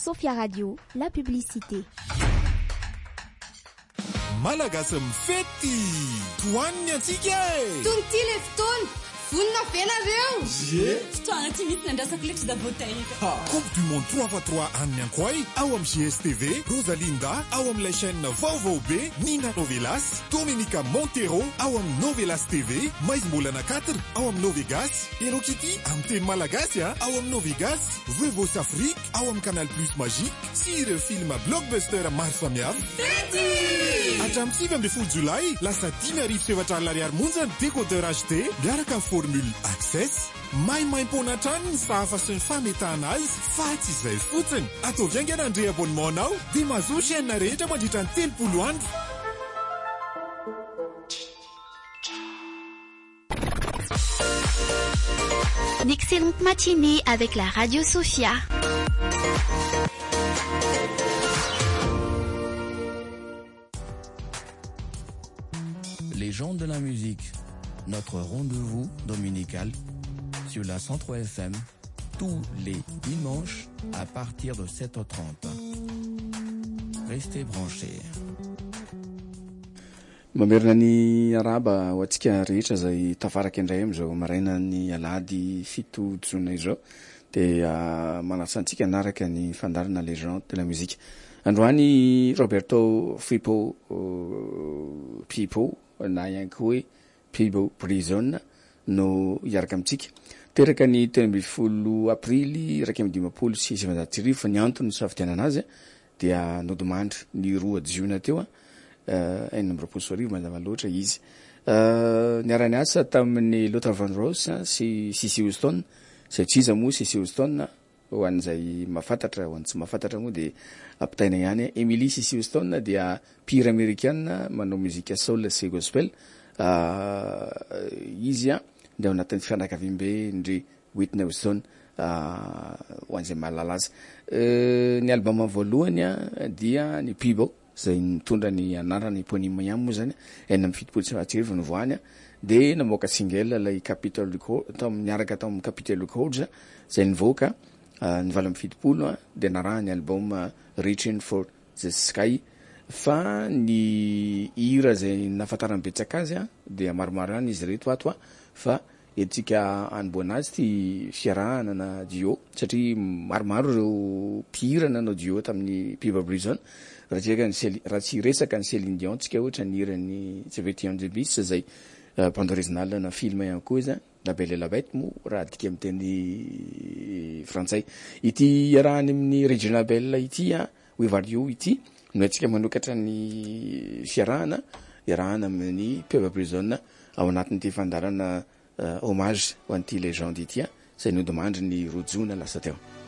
Sophia Radio, la publicité. Malagasy mifety toaniny antsika Tonty le fotoana vonina venareo fotoana tsy misy nandrasako letry da botaique Coupe du monde 3x3 an'ny ankoay ao amin'ny GSTV Rosalinda ao amin'ilay chaîne vaovao be Nina Novelas Dominica Montero ao amin'ny Novelas TV Maizmbolana 4 ao amin'ny Novegas Hello Kitty amin'ny teny malagasy ao amin'ny Novegas Vevos Afrique ao amin'ny Canal Plus Magique sy ireo film blockbuster maro samihafa hatramin'ny 9 Jolay lasa 10,700 monja ny décodeur HD miaraka amin'ny formule Access maimaimpona hatrany ny sahafa sy ny fametahana azy fa tsy izay fotsiny ataovy haingana andre abonnement anao dia mahazo chaîne rehetra mandritra ny 30 andro. Une excellente matinée avec la Radio Sophia. Les gens de la musique, notre rendez-vous dominical sur la 103 FM tous les dimanches à partir de 7h30. Restez branchés. Mamerina ny araba ho antsika rehetra zay tafaraka indray amizao maraina ny alady 7 jona izao dia manasa antsika naraka ny fandarana les gens de la musique. Androany Roberto Firpo Pipo na ihany koa hoe Pibo Prison no iaraka amitsika. Teraka ny 12 aprily 2016 fa ny antony safidianana azy dia nodimandry ny 2 jiona teo enambrapolsorivo mazava loatra izy. Niarany asa tamin'ny Luther Vandross sy Cissy Houston zay tsy iza moa Cissy Houston ho an'izay mafantatra ho an'ny tsy mafantatra moa dia ampitaina ihany. Emily Cissy Houston dia pire américaine manao muzika soul sy gospel. Izy dia ao anatin'ny fianakaviam-be ndry Whitney Houston ho an'izay mahalala azy. Ny album voalohany dia ny Pibo zay nitondra ny anarany eponyme ihany moa zany 7 no voany dia namoaka single lay Capitol Records niaraka tao amin'ny Capitol Records zay nivoaka ny 7 dia narahany album Reaching for the Sky. Fa ny hira zay nafantarany betsaka azy dia maromaro ihany izy reto ato fa etsika anomboana azy ty fiarahana na duo satria maromaro ireo mpihira nanao duo tamin'ny Pibo Prison raha tsy resaka ny Céline Dion tsika ohatra ny hirany Cévetion de Bis zay bande originale na film ihany koa izy La Belle et la Bête mo raha dika amin'ny teny frantsay. Ity iarahany amin'ny Regina Belle ity With You ity no atsika manokatra ny fiarahana iarahana amin'ny Pibo Prison ao anatin'ity fandarana hommage ho an'ity légende ity zay nodimandry ny 2 jona lasa teo.